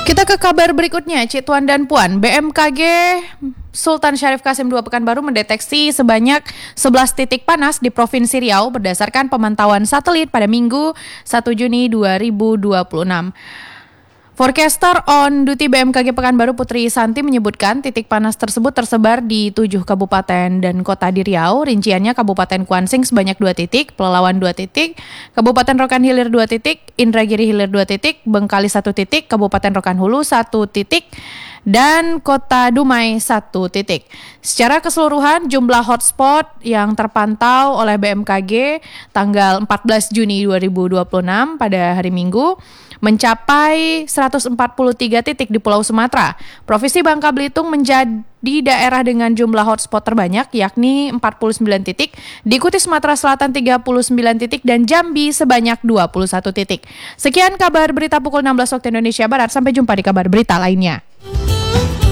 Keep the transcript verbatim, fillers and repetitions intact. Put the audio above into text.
Kita ke kabar berikutnya, Cik Tuan dan Puan. B M K G Sultan Syarif Qasim kedua Pekanbaru mendeteksi sebanyak sebelas titik panas di Provinsi Riau berdasarkan pemantauan satelit pada Minggu satu Juni dua ribu dua puluh enam. Forecaster on duty B M K G Pekanbaru Putri Santi menyebutkan titik panas tersebut tersebar di tujuh kabupaten dan kota di Riau. Rinciannya Kabupaten Kuansing sebanyak dua titik, Pelalawan dua titik, Kabupaten Rokan Hilir dua titik, Indragiri Hilir dua titik, Bengkali satu titik, Kabupaten Rokan Hulu satu titik, dan Kota Dumai satu titik. Secara keseluruhan jumlah hotspot yang terpantau oleh B M K G tanggal empat belas Juni dua ribu dua puluh enam pada hari Minggu mencapai seratus empat puluh tiga titik di Pulau Sumatera. Provinsi Bangka Belitung menjadi daerah dengan jumlah hotspot terbanyak yakni empat puluh sembilan titik, diikuti Sumatera Selatan tiga puluh sembilan titik dan Jambi sebanyak dua puluh satu titik. Sekian kabar berita pukul enam belas waktu Indonesia Barat, sampai jumpa di kabar berita lainnya.